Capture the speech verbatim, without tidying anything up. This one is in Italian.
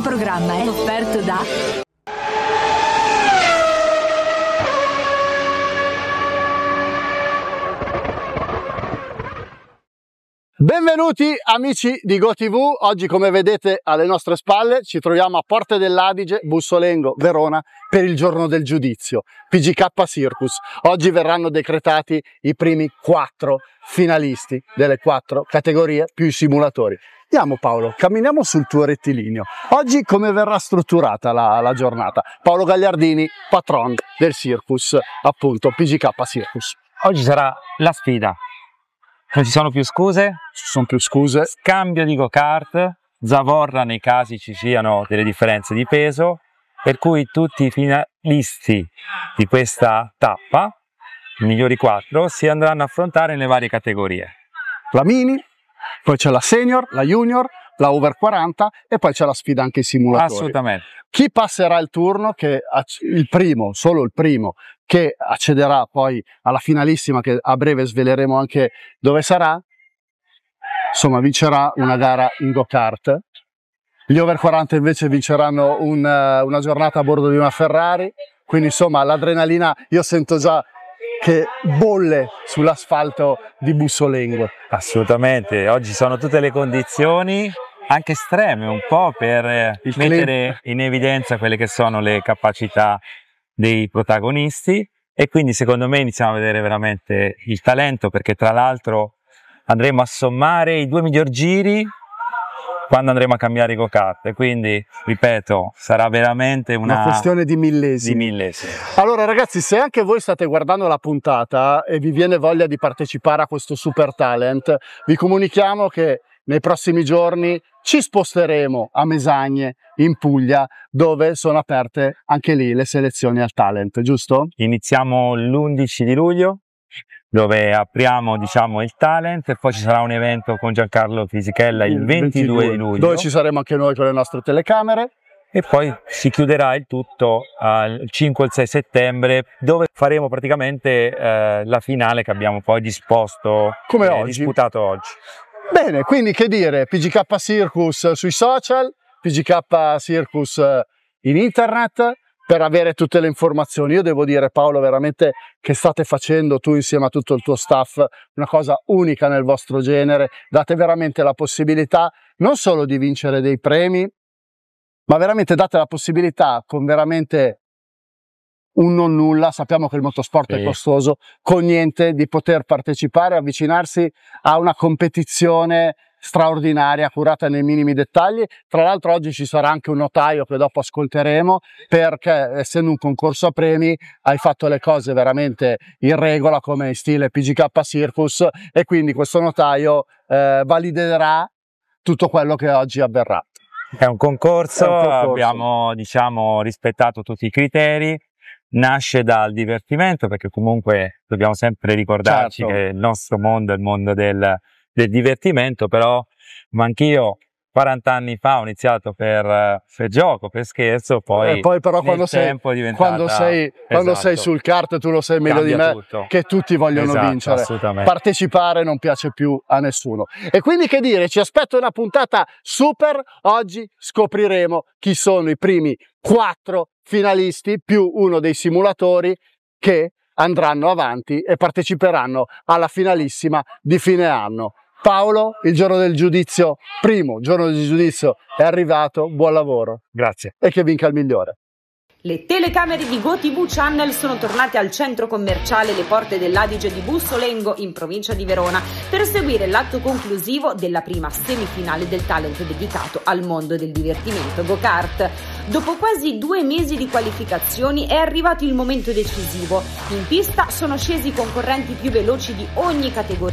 programma è offerto da Benvenuti amici di GoTV. Oggi, come vedete alle nostre spalle, ci troviamo a Porte dell'Adige, Bussolengo, Verona, per il giorno del giudizio, P G K Circus. Oggi verranno decretati i primi quattro finalisti delle quattro categorie più i simulatori. Andiamo Paolo, camminiamo sul tuo rettilineo. Oggi come verrà strutturata la, la giornata? Paolo Gagliardini, patron del Circus, appunto P G K Circus. Oggi sarà la sfida. Non ci sono più scuse, ci sono più scuse. Scambio di go-kart, zavorra nei casi ci siano delle differenze di peso, per cui tutti i finalisti di questa tappa, i migliori quattro, si andranno a affrontare nelle varie categorie. La mini, poi c'è la senior, la junior, la over quaranta e poi c'è la sfida anche ai simulatori. Assolutamente. Chi passerà il turno, che il primo, solo il primo, che accederà poi alla finalissima, che a breve sveleremo anche dove sarà, insomma vincerà una gara in go-kart. Gli over quaranta invece vinceranno un, una giornata a bordo di una Ferrari, quindi insomma l'adrenalina io sento già che bolle sull'asfalto di Bussolengo. Assolutamente, oggi sono tutte le condizioni anche estreme un po' per il mettere in evidenza quelle che sono le capacità dei protagonisti, e quindi secondo me iniziamo a vedere veramente il talento, perché tra l'altro andremo a sommare i due miglior giri quando andremo a cambiare i go-kart, e quindi ripeto sarà veramente una, una questione di millesimi. di millesimi. Allora ragazzi, se anche voi state guardando la puntata e vi viene voglia di partecipare a questo super talent, vi comunichiamo che nei prossimi giorni ci sposteremo a Mesagne, in Puglia, dove sono aperte anche lì le selezioni al talent, giusto? Iniziamo l'undici di luglio, dove apriamo diciamo il talent, e poi ci sarà un evento con Giancarlo Fisichella il ventidue di luglio, dove ci saremo anche noi con le nostre telecamere. E poi si chiuderà il tutto al cinque o il sei settembre, dove faremo praticamente eh, la finale che abbiamo poi disposto, come eh, oggi. disputato oggi. Bene, quindi che dire, P G K Circus sui social, P G K Circus in internet, per avere tutte le informazioni. Io devo dire Paolo veramente che state facendo tu insieme a tutto il tuo staff una cosa unica nel vostro genere, date veramente la possibilità non solo di vincere dei premi, ma veramente date la possibilità con veramente un non nulla, sappiamo che il motorsport sì. è costoso, con niente, di poter partecipare, avvicinarsi a una competizione straordinaria, curata nei minimi dettagli. Tra l'altro oggi ci sarà anche un notaio che dopo ascolteremo, perché essendo un concorso a premi hai fatto le cose veramente in regola come in stile P G K Circus, e quindi questo notaio eh, validerà tutto quello che oggi avverrà. È un concorso, è un concorso. Abbiamo diciamo rispettato tutti i criteri. Nasce dal divertimento, perché comunque dobbiamo sempre ricordarci certo. che il nostro mondo è il mondo del, del divertimento, però ma anch'io quaranta anni fa ho iniziato per, per gioco, per scherzo, poi, e poi però quando sei, quando, sei, esatto. quando sei sul kart, tu lo sai meglio Cambia di me, tutto. che tutti vogliono esatto, vincere, assolutamente. Partecipare non piace più a nessuno. E quindi che dire, ci aspetta una puntata super. Oggi scopriremo chi sono i primi quattro finalisti più uno dei simulatori che andranno avanti e parteciperanno alla finalissima di fine anno. Paolo, il giorno del giudizio, primo giorno del giudizio è arrivato, buon lavoro. Grazie. E che vinca il migliore. Le telecamere di GoTV Channel sono tornate al centro commerciale Le Porte dell'Adige di Bussolengo, in provincia di Verona, per seguire l'atto conclusivo della prima semifinale del talent dedicato al mondo del divertimento go-kart. Dopo quasi due mesi di qualificazioni è arrivato il momento decisivo. In pista sono scesi i concorrenti più veloci di ogni categoria.